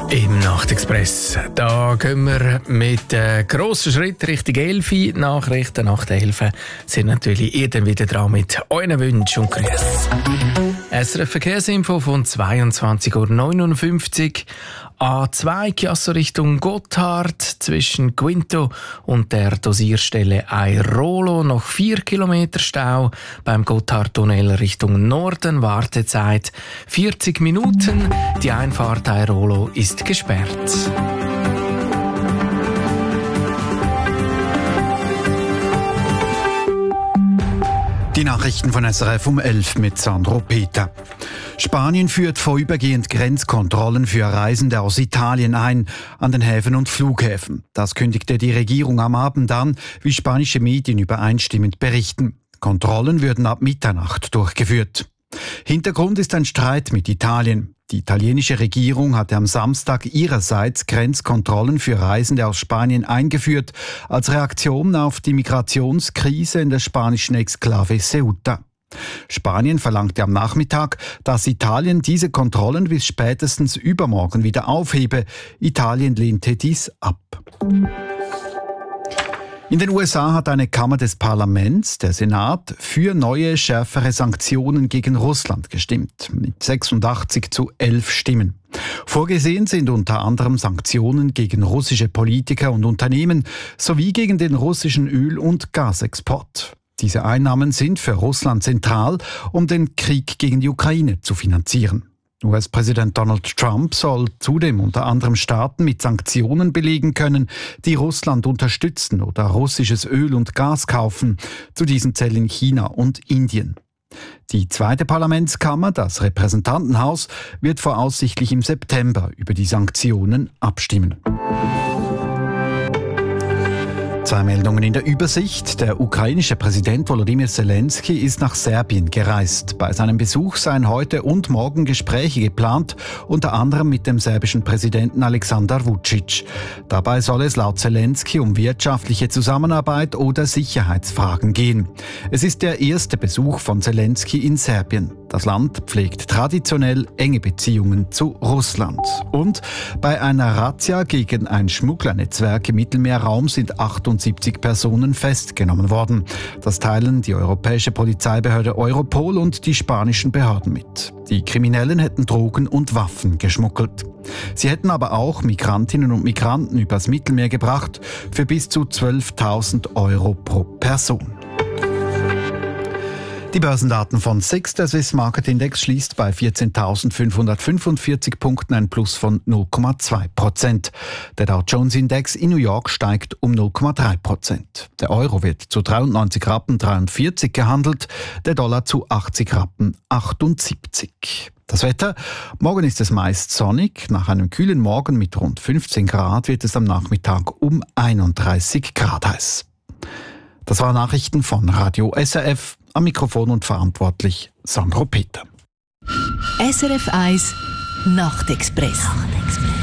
Im Nachtexpress, da gehen wir mit grossen Schritt Richtung 11. Nachrichten nach der 11 sind natürlich ihr dann wieder dran mit euren Wünschen und Grüßen. SRF Verkehrsinfo von 22.59 Uhr. A2 Chiasso Richtung Gotthard zwischen Quinto und der Dosierstelle Airolo noch 4 Kilometer Stau. Beim Gotthardtunnel Richtung Norden Wartezeit 40 Minuten. Die Einfahrt Airolo ist gesperrt. Die Nachrichten von SRF um 11 mit Sandro Peter. Spanien führt vorübergehend Grenzkontrollen für Reisende aus Italien ein, an den Häfen und Flughäfen. Das kündigte die Regierung am Abend an, wie spanische Medien übereinstimmend berichten. Kontrollen würden ab Mitternacht durchgeführt. Hintergrund ist ein Streit mit Italien. Die italienische Regierung hatte am Samstag ihrerseits Grenzkontrollen für Reisende aus Spanien eingeführt, als Reaktion auf die Migrationskrise in der spanischen Exklave Ceuta. Spanien verlangte am Nachmittag, dass Italien diese Kontrollen bis spätestens übermorgen wieder aufhebe. Italien lehnte dies ab. In den USA hat eine Kammer des Parlaments, der Senat, für neue, schärfere Sanktionen gegen Russland gestimmt, mit 86:11 Stimmen. Vorgesehen sind unter anderem Sanktionen gegen russische Politiker und Unternehmen sowie gegen den russischen Öl- und Gasexport. Diese Einnahmen sind für Russland zentral, um den Krieg gegen die Ukraine zu finanzieren. US-Präsident Donald Trump soll zudem unter anderem Staaten mit Sanktionen belegen können, die Russland unterstützen oder russisches Öl und Gas kaufen. Zu diesen zählen China und Indien. Die zweite Parlamentskammer, das Repräsentantenhaus, wird voraussichtlich im September über die Sanktionen abstimmen. Zwei Meldungen in der Übersicht. Der ukrainische Präsident Volodymyr Zelensky ist nach Serbien gereist. Bei seinem Besuch seien heute und morgen Gespräche geplant, unter anderem mit dem serbischen Präsidenten Aleksandar Vučić. Dabei soll es laut Zelensky um wirtschaftliche Zusammenarbeit oder Sicherheitsfragen gehen. Es ist der erste Besuch von Zelensky in Serbien. Das Land pflegt traditionell enge Beziehungen zu Russland. Und bei einer Razzia gegen ein Schmugglernetzwerk im Mittelmeerraum sind 78 Personen festgenommen worden. Das teilen die europäische Polizeibehörde Europol und die spanischen Behörden mit. Die Kriminellen hätten Drogen und Waffen geschmuggelt. Sie hätten aber auch Migrantinnen und Migranten übers Mittelmeer gebracht für bis zu 12.000 Euro pro Person. Die Börsendaten von SIX, der Swiss Market Index, schließt bei 14.545 Punkten, ein Plus von 0,2%. Der Dow Jones Index in New York steigt um 0,3%. Der Euro wird zu 93,43 Rappen gehandelt, der Dollar zu 80,78 Rappen. Das Wetter: Morgen ist es meist sonnig. Nach einem kühlen Morgen mit rund 15 Grad wird es am Nachmittag um 31 Grad heiß. Das waren Nachrichten von Radio SRF. Am Mikrofon und verantwortlich Sandro Peter. SRF 1 Nachtexpress.